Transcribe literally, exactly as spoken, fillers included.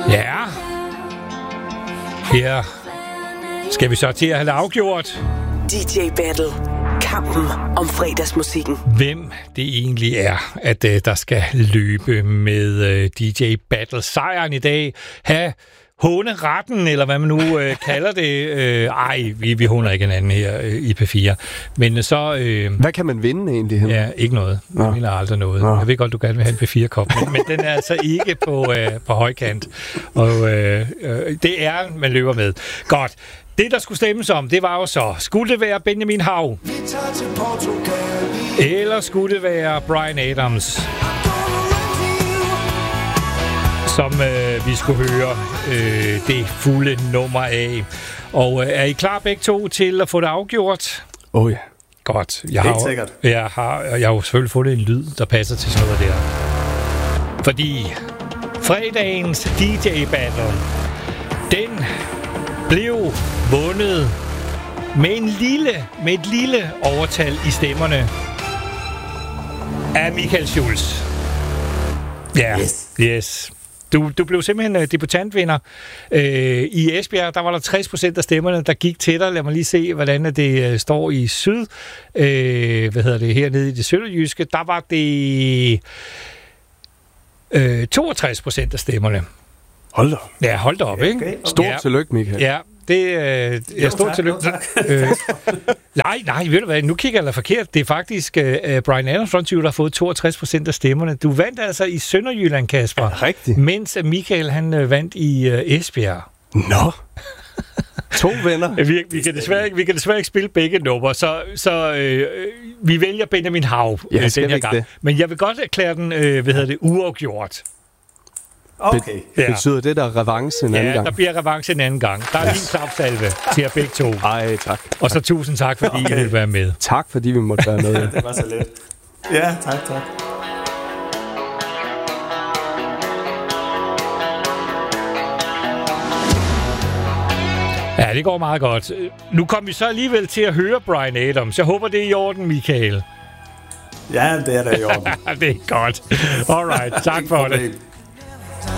Ja. Her skal vi så til at have det afgjort. D J Battle. Kampen om fredagsmusikken. Hvem det egentlig er, at uh, der skal løbe med uh, D J Battle. Sejren i dag. Ha' håneretten, eller hvad man nu uh, kalder det. Uh, ej, vi, vi håner ikke hinanden her uh, i P fire. Men så... Uh, hvad kan man vinde egentlig? Ja, ikke noget. Jeg ja. vinder aldrig noget. Ja. Jeg ved godt, du gerne vil have en P fire-kop, men, men den er altså ikke på, uh, på højkant. Og uh, uh, det er, man løber med. Godt. Det, der skulle stemmes om, det var jo så, skulle det være Benjamin Hav? Eller skulle det være Bryan Adams? Som øh, vi skulle høre øh, det fulde nummer af. Og øh, er I klar begge to til at få det afgjort? Åh oh, ja. Godt. Jeg har, sikkert. Jeg har, jeg har jo selvfølgelig fundet en lyd, der passer til sådan noget der. Fordi fredagens D J Battle, den blev vundet med en lille, med et lille overtal i stemmerne af Michael Schulz. Ja, yes. yes. Du, du blev simpelthen uh, debutantvinder. Uh, I Esbjerg, der var der tres procent af stemmerne, der gik til dig. Lad mig lige se, hvordan det uh, står i syd. Uh, hvad hedder det? Hernede i det sønderjyske, der var det uh, toogtres procent af stemmerne. Hold da. Ja, hold da op, okay, ikke? Okay. Stort ja. tillykke, Michael. Ja, det øh, er stort tillykke. øh, nej, nej, ved du hvad, nu kigger jeg da forkert. Det er faktisk øh, Bryan Adams, der har fået toogtres procent af stemmerne. Du vandt altså i Sønderjylland, Kasper. Er rigtigt? Mens Michael, han øh, vandt i øh, Esbjerg. Nå. To venner. Vi, vi, kan desværre ikke, vi kan desværre ikke spille begge numre, så, så øh, vi vælger Benjamin Hav ja, øh, den her gang. det. Men jeg vil godt erklære den, øh, hvad hedder det, uafgjort. Okay. Ja. Betyder det, der er revanche en anden ja, gang? der bliver revanche en anden gang. Der er lige en klapsalve til jer begge to. Ej, tak. Og så tusind tak, fordi okay. I ville være med. Tak, fordi vi måtte være med. Det var så let. Ja, tak, tak. Ja, det går meget godt. Nu kom vi så alligevel til at høre Bryan Adams. Jeg håber, det er i orden, Michael. Ja, det er der i orden. Det er godt. Alright, tak for det.